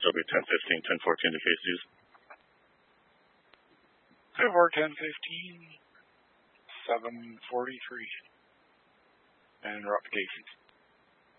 it'll be 10:15, 10:14 to phase 2s. 10:15, 7:43. And ratifications.